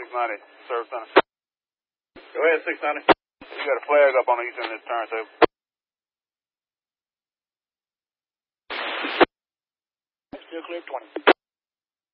690, service center. Go ahead, 690. You got a flag up on the east end of this turntable. Still clear 20.